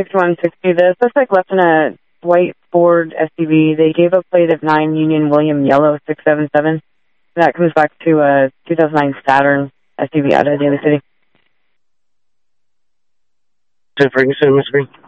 6160. The suspect left in a white Ford SUV. They gave a plate of 9 Union William Yellow 677. That comes back to a 2009 Saturn SUV out of Daly City. 10 Ferguson, Mr. Green.